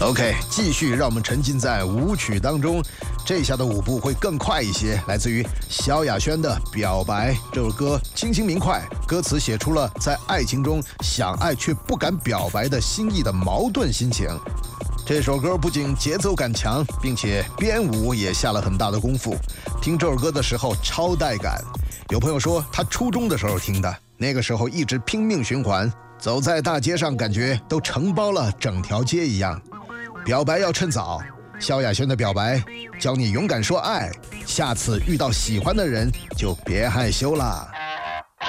OK， 继续让我们沉浸在舞曲当中，这下的舞步会更快一些。来自于萧亚轩的《表白》这首歌，轻轻明快，歌词写出了在爱情中想爱却不敢表白的心意的矛盾心情。这首歌不仅节奏感强，并且编舞也下了很大的功夫。听这首歌的时候超带感，有朋友说他初中的时候听的，那个时候一直拼命循环，走在大街上感觉都承包了整条街一样。表白要趁早，萧亚轩的表白教你勇敢说爱，下次遇到喜欢的人就别害羞啦。